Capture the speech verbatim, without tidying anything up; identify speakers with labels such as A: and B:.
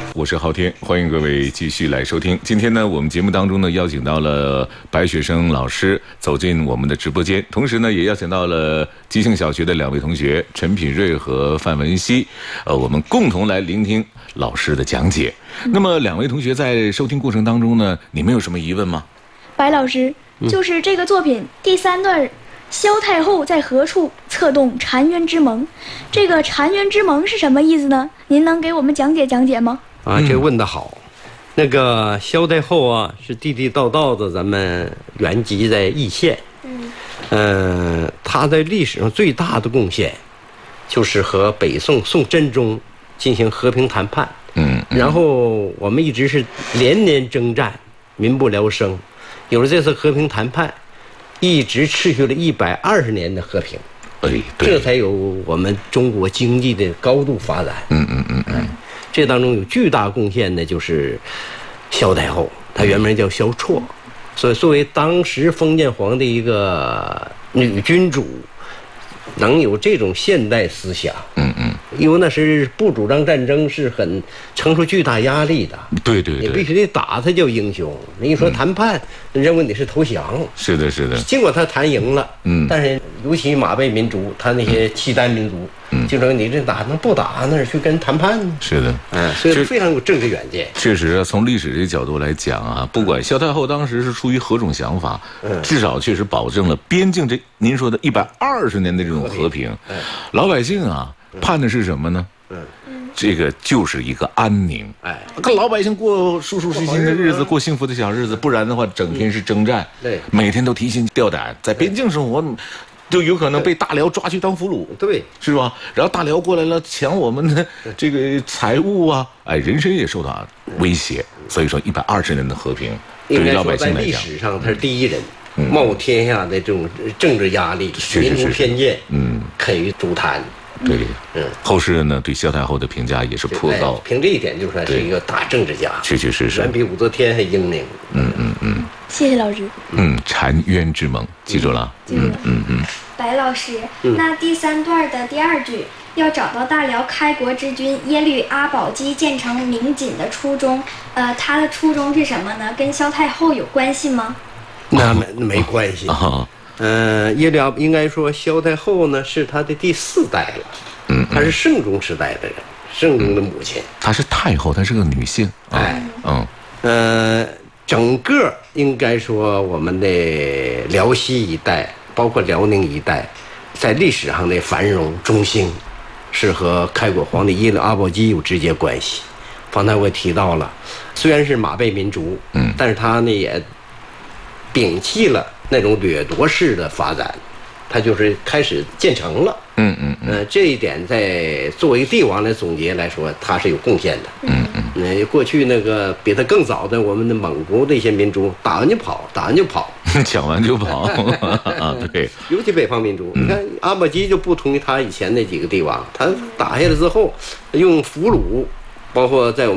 A: 我是昊天，欢迎各位继续来收听。今天呢，我们节目当中呢，邀请到了白雪生老师走进我们的直播间，同时呢，也邀请到了基兴小学的两位同学陈品瑞和范文熙，呃，我们共同来聆听老师的讲解。嗯、那么，两位同学在收听过程当中呢，你们有什么疑问吗？
B: 白老师，就是这个作品第三段。萧太后在何处策动澶渊之盟？这个澶渊之盟是什么意思呢？您能给我们讲解讲解吗？
C: 啊，这问得好。嗯、那个萧太后啊，是地地道道的咱们原籍在易县。嗯，呃，她在历史上最大的贡献，就是和北宋宋真宗进行和平谈判。嗯，嗯然后我们一直是连年征战，民不聊生。有了这次和平谈判。一直持续了一百二十年的和平，
A: 哎，
C: 这才有我们中国经济的高度发展。
A: 嗯嗯嗯嗯，
C: 这当中有巨大贡献的就是萧太后，她原名叫萧绰，所以作为当时封建皇帝一个女君主，能有这种现代思想。嗯嗯，因为那时不主张战争是很承受巨大压力的。
A: 对对对，
C: 你必须得打他叫英雄。你一说谈判，嗯、认为你是投降。
A: 是的，是的。
C: 尽管他谈赢了，嗯，但是尤其马背民族，他那些契丹民族，嗯，就说你这打能不打，那是去跟谈判呢？
A: 是的，
C: 嗯，所以非常有政治远见。
A: 确实，从历史这个角度来讲啊，不管萧太后当时是出于何种想法，嗯，至少确实保证了边境这您说的一百二十年的这种和平。嗯，老百姓啊，盼的是什么呢？嗯。这个就是一个安宁，哎，跟老百姓过舒舒适心的日子，过幸福的小日子，不然的话，整天是征战，对，每天都提心吊胆，在边境生活，就有可能被大辽抓去当俘虏，
C: 对，
A: 是吧？然后大辽过来了，抢我们的这个财物啊，哎，人身也受到威胁。所以说，一百二十年的和平，对于老百姓来讲，
C: 历史上他是第一人，冒天下的这种政治压力、民族偏见，嗯，肯于足坛。
A: 对，嗯，后世人呢对萧太后的评价也是颇高，
C: 凭这一点就算是一个大政治家，
A: 确确实实，
C: 远比武则天还英明。
A: 嗯嗯嗯，
B: 谢谢老师。
A: 嗯，澶渊之盟，记住了。
B: 记住了。
A: 嗯嗯。
D: 白老师，那第三段的第二句，要找到大辽开国之君耶律阿保机建成明锦的初衷，呃，他的初衷是什么呢？跟萧太后有关系吗？
C: 那没没关系。啊呃，耶律阿应该说萧太后呢是他的第四代了，嗯，她是圣宗时代的人，圣宗的母亲，
A: 她是太后，她是个女性，
C: 哎，嗯，呃，整个应该说我们的辽西一带，包括辽宁一带，在历史上的繁荣中兴，是和开国皇帝耶律阿保机有直接关系。方才我提到了，虽然是马背民族，嗯，但是他呢也摒弃了那种掠夺式的发展，他就是开始建成了。嗯嗯嗯、呃，这一点在作为帝王来总结来说，他是有贡献的。嗯嗯。呃，过去那个比他更早的我们的蒙古的一些民族，打完就跑，打完就跑，
A: 抢完就跑啊！对，
C: 尤其北方民族，嗯、你看阿保机就不同于他以前那几个帝王，他打下来之后，用俘虏，包括在我们。